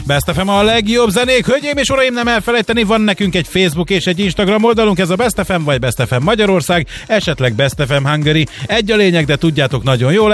Best FM a legjobb zenék. Hölgyeim és uraim, nem elfelejteni, van nekünk egy Facebook és egy Instagram oldalunk, ez a Best FM vagy Best FM Magyarország, esetleg Best FM Hungary. Egy a lényeg, de tudjátok, nagyon jól